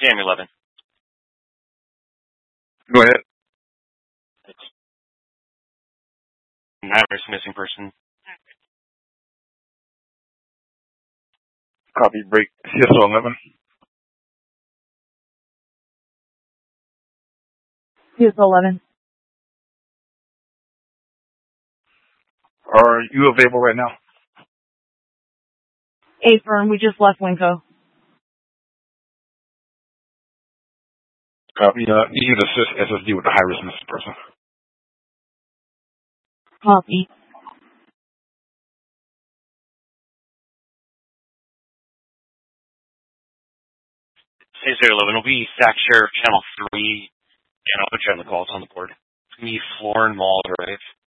Sam 11. Go ahead. Matters missing person. Copy, break. CSO 11. CSO 11. Are you available right now? Affirm, we just left Winco. Copy. You need to assist SSD with the high-risk missing person. Copy. Say 011 will be Sac Sheriff Channel 3. And I'll put you on the call. It's on the board. It's going to be Florin Mall, right?